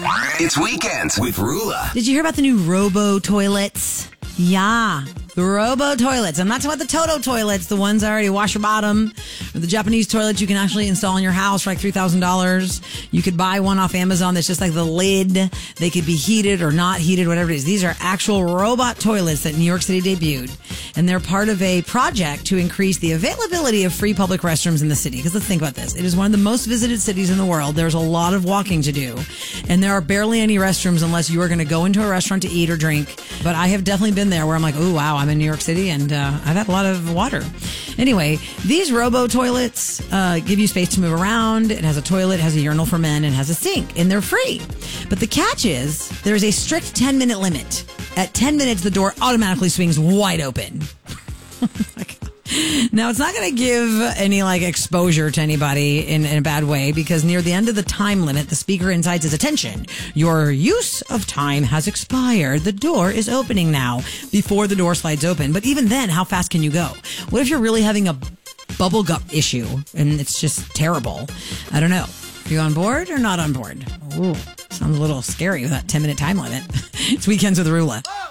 It's Weekends with Rula. Did you hear about the new Robo toilets? Yeah, the Robo toilets. I'm not talking about the Toto toilets, the ones that already wash your bottom, or the Japanese toilets you can actually install in your house for like $3,000. You could buy one off Amazon that's just like the lid. They could be heated or not heated, whatever it is. These are actual robot toilets that New York City debuted, and they're part of a project to increase the availability of free public restrooms in the city. Because let's think about this. It is one of the most visited cities in the world. There's a lot of walking to do, and there are barely any restrooms unless you are going to go into a restaurant to eat or drink. But I have definitely been there where I'm like, oh, wow, I'm in New York City, and I've had a lot of water. Anyway, these Robo toilets give you space to move around. It has a toilet, has a urinal for men, and has a sink, and they're free. But the catch is there's a strict 10-minute limit. At 10 minutes, the door automatically swings wide open. Now, it's not going to give any exposure to anybody in a bad way, because near the end of the time limit, the speaker incites his attention. Your use of time has expired. The door is opening now, before the door slides open. But even then, how fast can you go? What if you're really having a bubble gut issue and it's just terrible? I don't know. Are you on board or not on board? Ooh, sounds a little scary with that 10-minute time limit. It's Weekends with Rula.